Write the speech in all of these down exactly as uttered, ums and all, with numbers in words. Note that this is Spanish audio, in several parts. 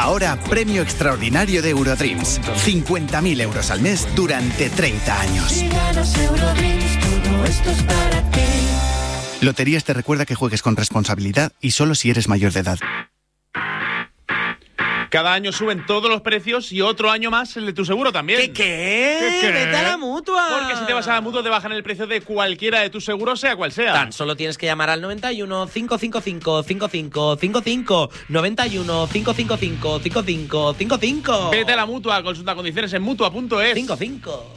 Ahora, premio extraordinario de Eurodreams. cincuenta mil euros al mes durante treinta años. Si ganas Eurodreams, todo esto es para ti. Loterías te recuerda que juegues con responsabilidad y solo si eres mayor de edad. Cada año suben todos los precios y otro año más el de tu seguro también. ¿Qué qué? ¿Qué, qué? Vete a la Mutua. Porque si te vas a la Mutua te bajan el precio de cualquiera de tus seguros, sea cual sea. Tan solo tienes que llamar al noventa y uno, cinco cinco cinco, cinco cinco cinco cinco, noventa y uno, cinco cinco cinco, cinco cinco cinco cinco. Vete a la Mutua, consulta condiciones en mutua punto es. cinco cinco.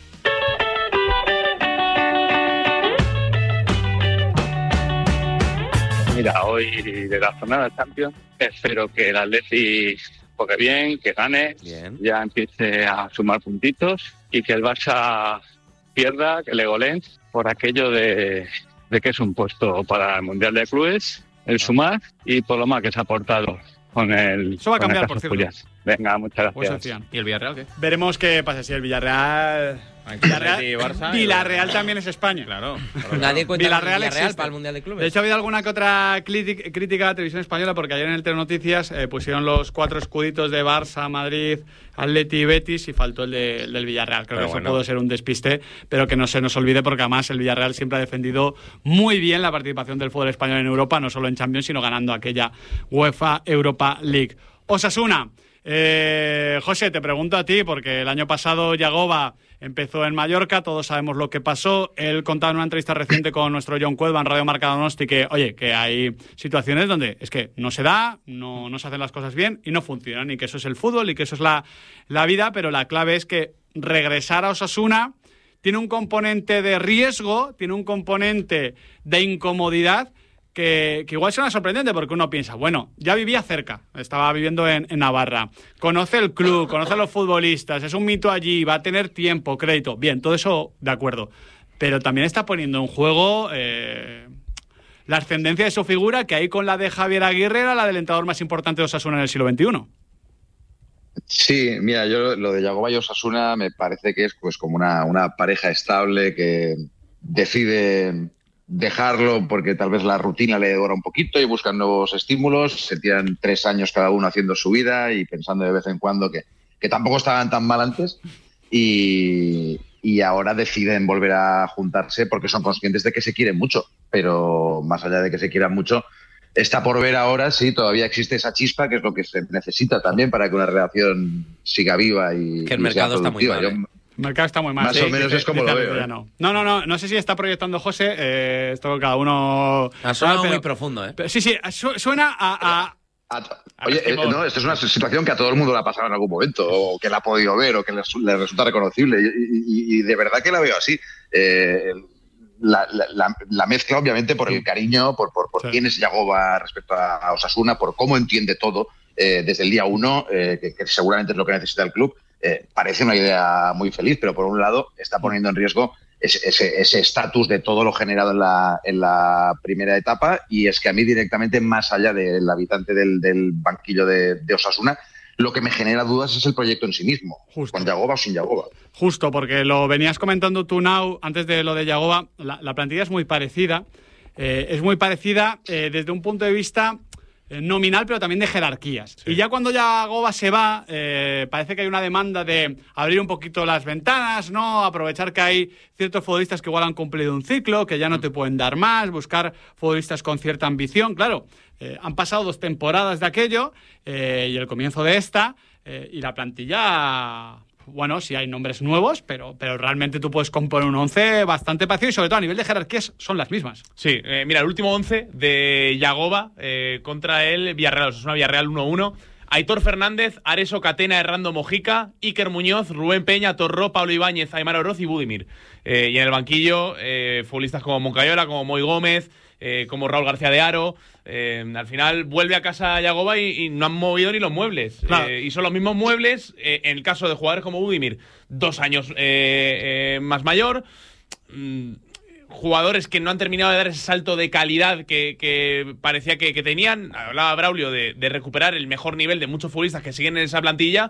Mira, hoy de la jornada de Champions espero que el Atleti juegue bien, que gane, bien. Ya empiece a sumar puntitos y que el Barça pierda, que le goleen por aquello de, de que es un puesto para el Mundial de Clubes, el sumar y por lo más que se ha aportado con el... Eso va a con cambiar, el por cierto. Julián. Venga, muchas Pues gracias. decían. ¿Y el Villarreal qué? Veremos qué pasa si el Villarreal... Villarreal, Atleti, Barça, Villarreal también es España. Claro. Nadie cuenta Villarreal con Villarreal existe. para el Mundial de Clubes. De hecho, ha habido alguna que otra crítica crítica a la televisión española porque ayer en el Telenoticias eh, pusieron los cuatro escuditos de Barça, Madrid, Atleti y Betis y faltó el, de, el del Villarreal. Creo Pero que bueno. eso pudo ser un despiste, pero que no se nos olvide porque además el Villarreal siempre ha defendido muy bien la participación del fútbol español en Europa, no solo en Champions, sino ganando aquella UEFA Europa League. Osasuna. Eh, José, te pregunto a ti, porque el año pasado Yagoba empezó en Mallorca, todos sabemos lo que pasó. Él contaba en una entrevista reciente con nuestro John Cuelva en Radio Marca Donosti que, oye, que hay situaciones donde es que no se da, no, no se hacen las cosas bien y no funcionan, y que eso es el fútbol y que eso es la, la vida, pero la clave es que regresar a Osasuna tiene un componente de riesgo, tiene un componente de incomodidad Que, que igual suena sorprendente porque uno piensa, bueno, ya vivía cerca, estaba viviendo en, en Navarra, conoce el club, conoce a los futbolistas, es un mito allí, va a tener tiempo, crédito, bien, todo eso de acuerdo, pero también está poniendo en juego eh, la ascendencia de su figura, que ahí con la de Javier Aguirre era la del entrenador más importante de Osasuna en el siglo veintiuno. Sí, mira, yo lo de Yagoba y Osasuna me parece que es pues como una, una pareja estable que decide dejarlo porque tal vez la rutina le devora un poquito y buscan nuevos estímulos, se tiran tres años cada uno haciendo su vida y pensando de vez en cuando que, que tampoco estaban tan mal antes y, y ahora deciden volver a juntarse porque son conscientes de que se quieren mucho, pero más allá de que se quieran mucho, está por ver ahora si todavía existe esa chispa, que es lo que se necesita también para que una relación siga viva y que el y mercado sea está muy productiva. mal, Yo, ¿eh? El mercado está muy mal. Más sí, o menos dice- es como dice lo Alberto veo, ¿eh? Llano. No, no, no, no sé si está proyectando José, eh, esto cada uno... Ha sonado pero- muy profundo, ¿eh? pero sí, sí, su- suena a... a A- Oye, eh, no, esto es una situación que a todo el mundo le ha pasado en algún momento, o que la ha podido ver, o que le, le resulta reconocible, y, y- y de verdad que la veo así. Eh, la, la- la- la mezcla, obviamente, por el cariño, por, por, por Sí. quién es Yagoba respecto a, a Osasuna, por cómo entiende todo eh, desde el día uno, eh, que, que seguramente es lo que necesita el club. Eh, parece una idea muy feliz, pero por un lado está poniendo en riesgo ese ese estatus de todo lo generado en la, en la primera etapa, y es que a mí directamente, más allá del habitante del, del banquillo de, de Osasuna, lo que me genera dudas es el proyecto en sí mismo, Justo. con Yagoba o sin Yagoba. Justo, porque lo venías comentando tú, Nau, antes de lo de Yagoba, la, la plantilla es muy parecida. Eh, es muy parecida eh, desde un punto de vista eh, nominal, pero también de jerarquías. Sí. Y ya cuando Yagoba se va, eh, parece que hay una demanda de abrir un poquito las ventanas, ¿no? Aprovechar que hay ciertos futbolistas que igual han cumplido un ciclo, que ya no te pueden dar más, buscar futbolistas con cierta ambición. Claro, eh, han pasado dos temporadas de aquello eh, y el comienzo de esta, eh, y la plantilla... Bueno, sí hay nombres nuevos, pero, pero realmente tú puedes componer un once bastante parecido y sobre todo a nivel de jerarquías son las mismas. Sí, eh, mira, el último once de Yagoba eh, contra el Villarreal, es una Villarreal uno uno. Aitor Fernández, Areso Catena, Hernando Mojica, Iker Muñoz, Rubén Peña, Torró, Pablo Ibáñez, Aymar Oroz y Budimir. Eh, y en el banquillo, eh, futbolistas como Moncayola, como Moy Gómez, eh, como Raúl García de Haro. Eh, al final vuelve a casa Yagoba y, y no han movido ni los muebles. Claro. Eh, y son los mismos muebles, eh, en el caso de jugadores como Budimir, dos años eh, eh, más mayor. Mm, jugadores que no han terminado de dar ese salto de calidad que, que parecía que, que tenían. Hablaba Braulio de, de recuperar el mejor nivel de muchos futbolistas que siguen en esa plantilla,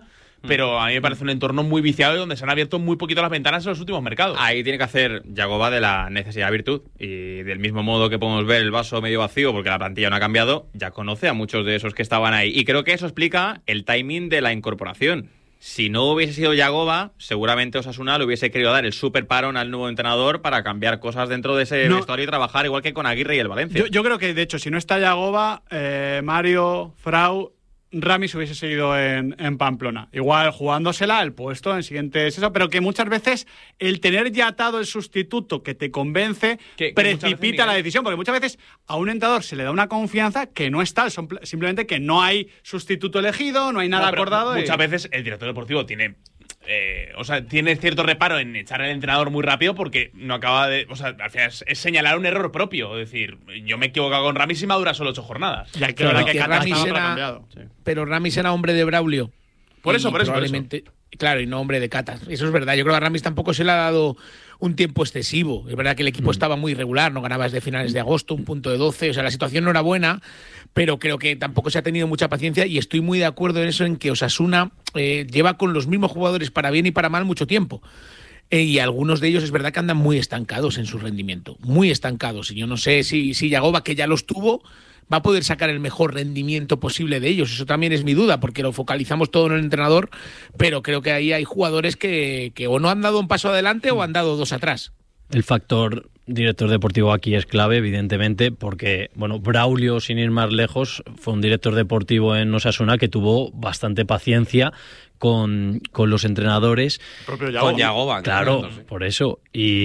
pero a mí me parece un entorno muy viciado y donde se han abierto muy poquito las ventanas en los últimos mercados. Ahí tiene que hacer Yagoba de la necesidad virtud, y del mismo modo que podemos ver el vaso medio vacío porque la plantilla no ha cambiado, ya conoce a muchos de esos que estaban ahí, y creo que eso explica el timing de la incorporación. Si no hubiese sido Yagoba, seguramente Osasuna le hubiese querido dar el super parón al nuevo entrenador para cambiar cosas dentro de ese no. vestuario y trabajar igual que con Aguirre y el Valencia. Yo, yo creo que, de hecho, si no está Yagoba, eh, Mario, Frau, Ramis hubiese seguido en, en Pamplona. Igual jugándosela el puesto en siguientes eso, pero que muchas veces el tener ya atado el sustituto que te convence que, que precipita la decisión, porque muchas veces a un entrenador se le da una confianza que no es tal, son simplemente que no hay sustituto elegido, no hay nada no, acordado. Muchas y... veces el director deportivo tiene... Eh, o sea, tiene cierto reparo en echar al entrenador muy rápido porque no acaba de... O sea, al final es, es señalar un error propio. Es decir, yo me he equivocado con Ramis y me dura solo ocho jornadas. Ya, que, claro, que, que Ramis era, sí. Pero Ramis era hombre de Braulio. Por eso, por eso, probablemente, por eso. Claro, y no hombre de Catas. Eso es verdad. Yo creo que a Ramis tampoco se le ha dado un tiempo excesivo. Es verdad que el equipo mm. estaba muy irregular, no ganaba desde finales de agosto, un punto de doce. O sea, la situación no era buena, pero creo que tampoco se ha tenido mucha paciencia y estoy muy de acuerdo en eso, en que Osasuna eh, lleva con los mismos jugadores para bien y para mal mucho tiempo. Eh, y algunos de ellos es verdad que andan muy estancados en su rendimiento, muy estancados. Y yo no sé si, si Yagoba, que ya los tuvo, va a poder sacar el mejor rendimiento posible de ellos. Eso también es mi duda, porque lo focalizamos todo en el entrenador, pero creo que ahí hay jugadores que, que o no han dado un paso adelante o han dado dos atrás. El factor director deportivo aquí es clave, evidentemente, porque, bueno, Braulio, sin ir más lejos, fue un director deportivo en Osasuna que tuvo bastante paciencia con, con los entrenadores. Propio Yagoba. Con Yagoba. Claro, claro, sí. por eso.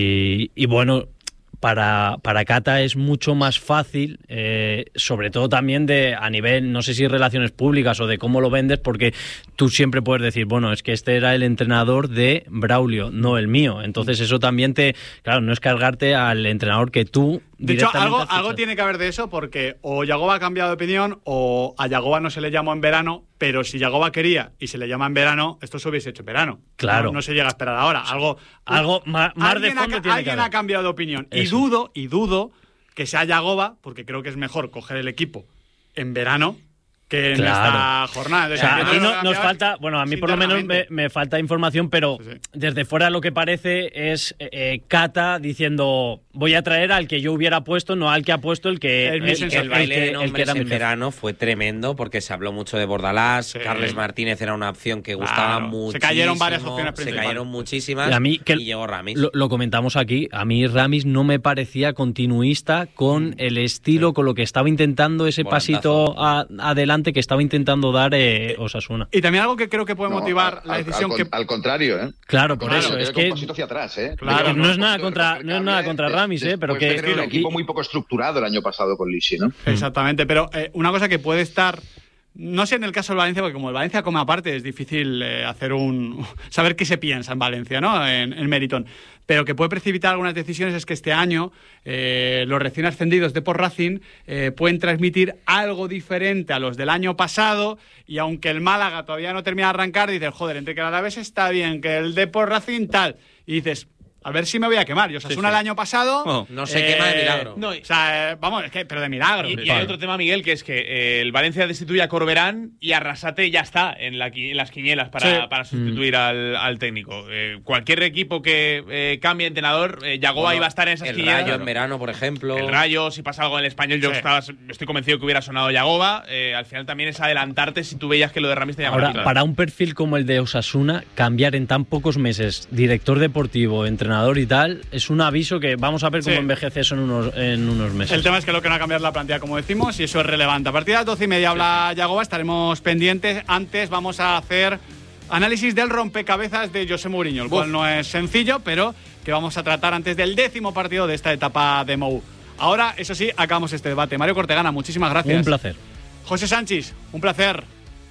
Y, y bueno... Para, para Cata es mucho más fácil, eh, sobre todo también de a nivel, no sé si relaciones públicas o de cómo lo vendes, porque tú siempre puedes decir, bueno, es que este era el entrenador de Braulio, no el mío. Entonces eso también te, claro, no es cargarte al entrenador que tú... De hecho, algo, algo tiene que haber de eso, porque o Yagoba ha cambiado de opinión o a Yagoba no se le llamó en verano, pero si Yagoba quería y se le llama en verano, esto se hubiese hecho en verano. Claro. No, no se llega a esperar ahora. Algo, algo más, más de fondo ha, tiene que Alguien haber. ha cambiado de opinión. Eso. Y dudo, y dudo que sea Yagoba, porque creo que es mejor coger el equipo en verano que en claro. esta jornada. O sea, aquí no, nos falta, bueno, a mí por lo menos me, me falta información, pero sí, sí. desde fuera lo que parece es eh, Cata diciendo, voy a traer al que yo hubiera puesto, no al que ha puesto el que... El, el, el, el baile el que, de nombres el que en verano fue tremendo porque se habló mucho de Bordalás, sí. Carles Martínez era una opción que gustaba claro. muchísimo. Se cayeron varias opciones principales. Se cayeron muchísimas y, a mí, que y llegó Ramis. Lo, lo comentamos aquí, a mí Ramis no me parecía continuista con el estilo, sí. con lo que estaba intentando, ese Volantazo. pasito a, adelante que estaba intentando dar eh, Osasuna. Y también algo que creo que puede no, motivar al, la decisión al, que... Al contrario, ¿eh? Claro, por claro, eso. Es que... un pasito hacia atrás, ¿eh? Claro, no, no es nada contra, no es nada contra Ramis, ¿eh? Pero que... Era un equipo muy poco estructurado el año pasado con Lisi, ¿no? Exactamente, pero eh, una cosa que puede estar... No sé en el caso del Valencia, porque como el Valencia come aparte, es difícil eh, hacer un... saber qué se piensa en Valencia, ¿no? En, en Meriton. Pero que puede precipitar algunas decisiones es que este año eh, los recién ascendidos de por Racing eh, pueden transmitir algo diferente a los del año pasado, y aunque el Málaga todavía no termina de arrancar, dices, joder, entre que el Alavés está bien, que el de por Racing tal, y dices... A ver si me voy a quemar. Yo, Osasuna sí, sí. el año pasado... Oh, no se eh, quema de milagro. No, o sea, eh, vamos, es que, pero de milagro. Y, y hay otro tema, Miguel, que es que eh, el Valencia destituye a Corberán y Arrasate ya está en, la, en las quinielas para, sí. para sustituir mm. al, al técnico. Eh, cualquier equipo que eh, cambie de entrenador, eh, Yagoba bueno, iba a estar en esas el quinielas. El Rayo en verano, por ejemplo. El Rayo, si pasa algo en el Español, yo sí. estaba, estoy convencido que hubiera sonado Yagoba. Eh, al final también es adelantarte si tú veías que lo de Ramis te llamaba. Ahora, para un perfil como el de Osasuna, cambiar en tan pocos meses director deportivo, entrenador y tal... Es un aviso que vamos a ver cómo sí. envejece eso en unos, en unos meses. El tema es que lo que no va a cambiar la plantilla, como decimos, y eso es relevante. A partir de las doce y media habla Yagoba, estaremos pendientes. Antes vamos a hacer análisis del rompecabezas de José Mourinho, el Uf. cual no es sencillo, pero que vamos a tratar antes del décimo partido de esta etapa de Mou. Ahora, eso sí, acabamos este debate. Mario Cortegana, muchísimas gracias. Un placer. José Sánchez, un placer.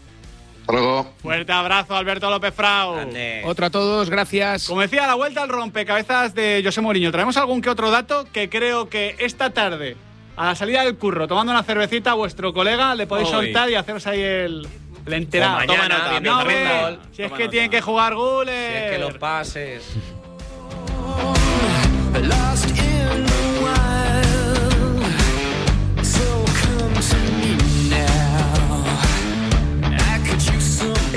Luego. Fuerte abrazo, Alberto López Frau. Ande. Otro a todos, gracias. Como decía, a la vuelta al rompecabezas de José Mourinho. Traemos algún que otro dato que creo que esta tarde, a la salida del curro, tomando una cervecita, a vuestro colega le podéis Hoy. soltar y haceros ahí el, el enterado. O mañana, Toma nota. No, ve, si es que nota. tienen que jugar goles. Si es que los pases.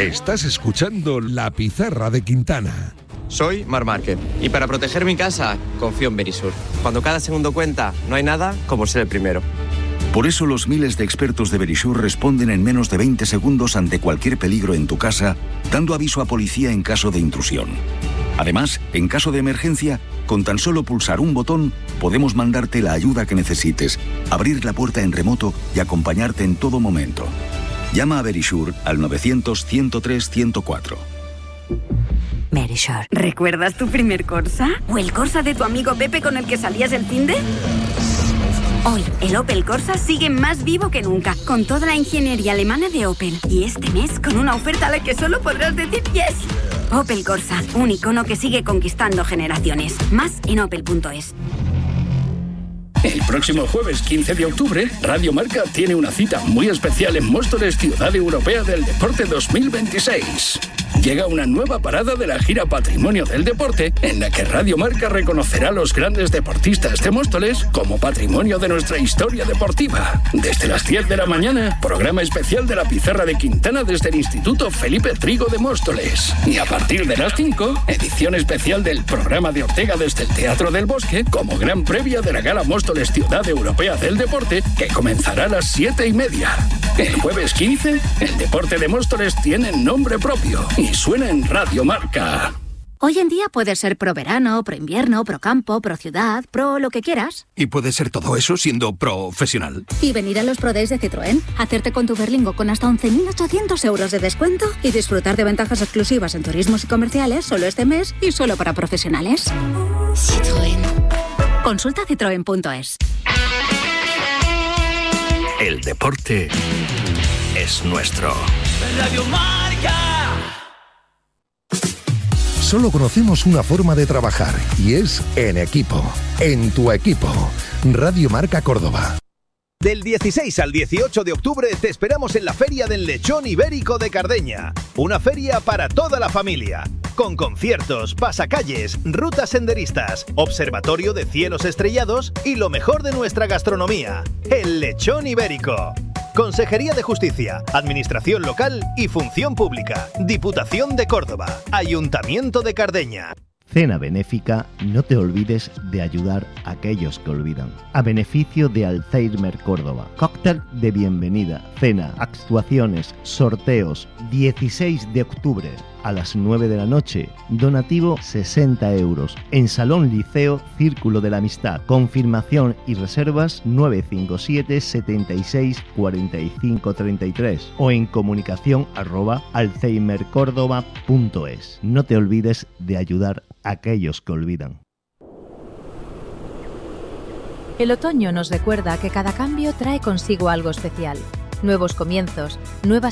Estás escuchando La Pizarra de Quintana. Soy Mar Márquez y para proteger mi casa confío en Verisur. Cuando cada segundo cuenta, no hay nada como ser el primero. Por eso los miles de expertos de Verisur responden en menos de veinte segundos ante cualquier peligro en tu casa, dando aviso a policía en caso de intrusión. Además, en caso de emergencia, con tan solo pulsar un botón, podemos mandarte la ayuda que necesites, abrir la puerta en remoto y acompañarte en todo momento. Llama a Verisur al novecientos, ciento tres, ciento cuatro. Verisur. ¿Recuerdas tu primer Corsa? ¿O el Corsa de tu amigo Pepe con el que salías el finde? Hoy, el Opel Corsa sigue más vivo que nunca, con toda la ingeniería alemana de Opel. Y este mes, con una oferta a la que solo podrás decir yes. Opel Corsa, un icono que sigue conquistando generaciones. Más en opel punto es. El próximo jueves quince de octubre, Radio Marca tiene una cita muy especial en Móstoles, Ciudad Europea del Deporte dos mil veintiséis. Llega una nueva parada de la gira Patrimonio del Deporte, en la que Radio Marca reconocerá a los grandes deportistas de Móstoles como patrimonio de nuestra historia deportiva. Desde las diez de la mañana, programa especial de La Pizarra de Quintana desde el Instituto Felipe Trigo de Móstoles. Y a partir de las cinco, edición especial del programa de Ortega desde el Teatro del Bosque, como gran previa de la Gala Móstoles Ciudad Europea del Deporte, que comenzará a las siete y media. El jueves quince, el deporte de Móstoles tiene nombre propio y suena en Radio Marca. Hoy en día puedes ser pro verano, pro invierno, pro campo, pro ciudad, pro lo que quieras. Y puedes ser todo eso siendo profesional. Y venir a los Pro Days de Citroën, hacerte con tu Berlingo con hasta once mil ochocientos euros de descuento y disfrutar de ventajas exclusivas en turismos y comerciales solo este mes y solo para profesionales. Citroën. Consulta citroen punto es. El deporte es nuestro. Radio Marca. Solo conocemos una forma de trabajar y es en equipo. En tu equipo. Radio Marca Córdoba. Del dieciséis al dieciocho de octubre te esperamos en la Feria del Lechón Ibérico de Cardeña. Una feria para toda la familia. Con conciertos, pasacalles, rutas senderistas, observatorio de cielos estrellados y lo mejor de nuestra gastronomía. El Lechón Ibérico. Consejería de Justicia, Administración Local y Función Pública. Diputación de Córdoba. Ayuntamiento de Cardeña. Cena benéfica, no te olvides de ayudar a aquellos que olvidan. A beneficio de Alzheimer Córdoba. Cóctel de bienvenida, cena, actuaciones, sorteos. dieciséis de octubre a las nueve de la noche. Donativo sesenta euros. En Salón Liceo Círculo de la Amistad. Confirmación y reservas nueve cinco siete, setenta y seis, cuarenta y cinco, treinta y tres o en comunicación arroba alzheimer córdoba punto es. No te olvides de ayudar a aquellos que olvidan. El otoño nos recuerda que cada cambio trae consigo algo especial. Nuevos comienzos, nuevas